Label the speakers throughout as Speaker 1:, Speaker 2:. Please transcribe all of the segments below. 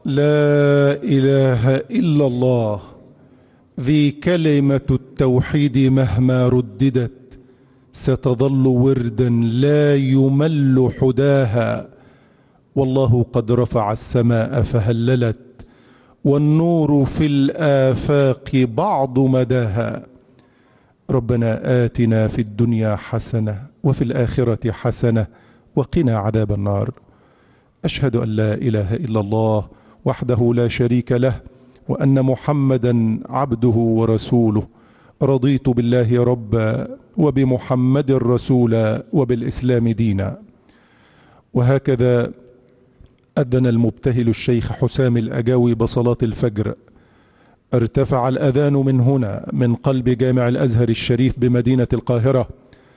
Speaker 1: لا إله إلا الله ذي كلمة التوحيد مهما رددت ستظل وردا لا يمل حداها. والله قد رفع السماء فهللت والنور في الآفاق بعض مداها. ربنا آتنا في الدنيا حسنة وفي الآخرة حسنة وقنا عذاب النار. أشهد أن لا إله إلا الله وحده لا شريك له وأن محمدا عبده ورسوله. رضيت بالله ربا وبمحمد رسولا وبالإسلام دينا. وهكذا أذن المبتهل الشيخ حسام الأجاوي بصلاة الفجر. ارتفع الأذان من هنا من قلب جامع الأزهر الشريف بمدينة القاهرة.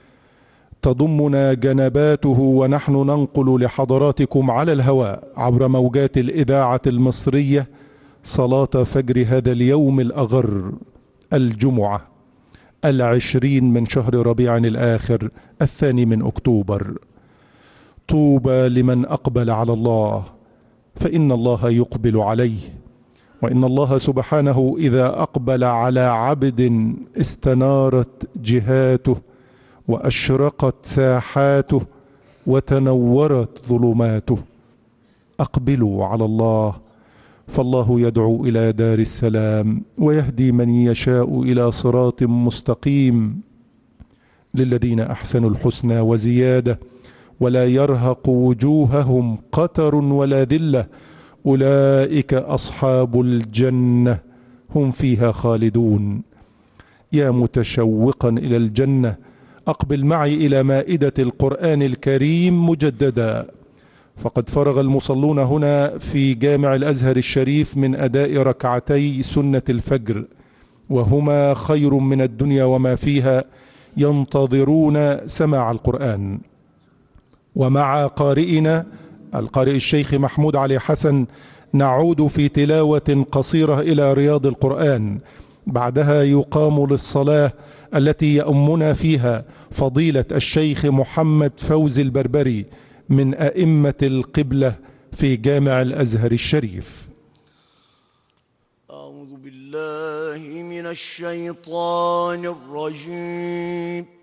Speaker 1: تضمنا جنباته ونحن ننقل لحضراتكم على الهواء عبر موجات الإذاعة المصرية صلاة فجر هذا اليوم الأغر، الجمعة 20 من شهر ربيع الآخر 2 أكتوبر. طوبى لمن أقبل على الله فإن الله يقبل عليه، وإن الله سبحانه إذا أقبل على عبد استنارت جهاته وأشرقت ساحاته وتنورت ظلماته. أقبلوا على الله فالله يدعو إلى دار السلام ويهدي من يشاء إلى صراط مستقيم. للذين أحسنوا الحسنى وزيادة ولا يرهق وجوههم قتر ولا ذلة أولئك أصحاب الجنة هم فيها خالدون. يا متشوقا إلى الجنة أقبل معي إلى مائدة القرآن الكريم مجددا، فقد فرغ المصلون هنا في جامع الأزهر الشريف من أداء ركعتي سنة الفجر، وهما خير من الدنيا وما فيها، ينتظرون سماع القرآن. ومع قارئنا القارئ الشيخ محمود علي حسن نعود في تلاوة قصيرة إلى رياض القرآن. بعدها يقام للصلاة التي يؤمنا فيها فضيلة الشيخ محمد فوزي البربري من أئمة القبلة في جامع الأزهر الشريف.
Speaker 2: أعوذ بالله من الشيطان الرجيم.